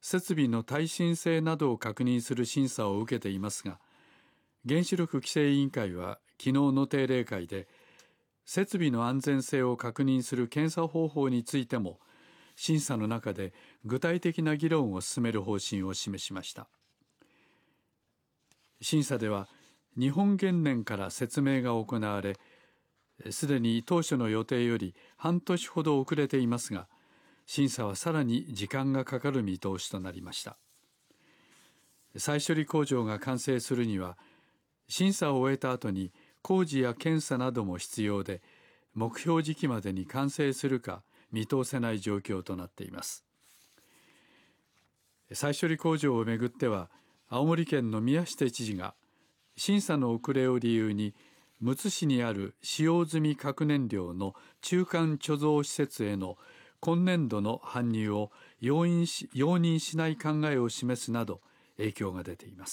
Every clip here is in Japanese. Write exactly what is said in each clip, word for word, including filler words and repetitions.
設備の耐震性などを確認する審査を受けていますが、原子力規制委員会は昨日の定例会で、設備の安全性を確認する検査方法についても審査の中で具体的な議論を進める方針を示しました。審査では日本原燃から説明が行われ、すでに当初の予定より半年ほど遅れていますが、審査はさらに時間がかかる見通しとなりました。再処理工場が完成するには、審査を終えた後に工事や検査なども必要で、目標時期までに完成するか見通せない状況となっています。再処理工場をめぐっては、青森県の宮下知事が審査の遅れを理由にむつ市にある使用済み核燃料の中間貯蔵施設への今年度の搬入を容認し、容認しない考えを示すなど影響が出ています。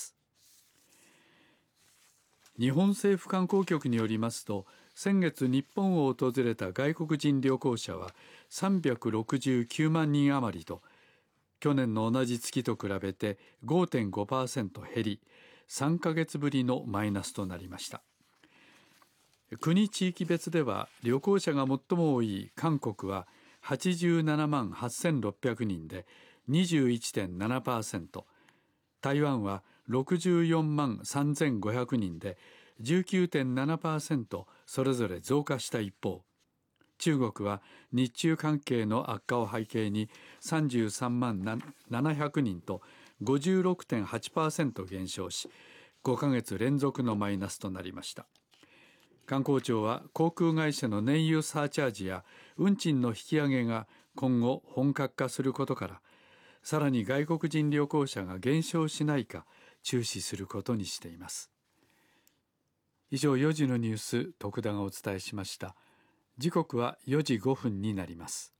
日本政府観光局によりますと、先月日本を訪れた外国人旅行者はさんびゃくろくじゅうきゅうまんにん余りと、去年の同じ月と比べて ごてんごパーセント 減り、さんかげつぶりのマイナスとなりました。国地域別では旅行者が最も多い韓国ははちじゅうななまんはっせんろっぴゃくにんで にじゅういってんななパーセント、台湾はろくじゅうよんまんさんぜんごひゃくにんで じゅうきゅうてんななパーセント それぞれ増加した一方、中国は日中関係の悪化を背景にさんじゅうさんまんななひゃくにんと ごじゅうろくてんはちパーセント 減少し、ごかげつ連続のマイナスとなりました。観光庁は航空会社の燃油サーチャージや運賃の引き上げが今後本格化することから、さらに外国人旅行者が減少しないか注視することにしています。以上、よじのニュース、徳田がお伝えしました。時刻はよじごふんになります。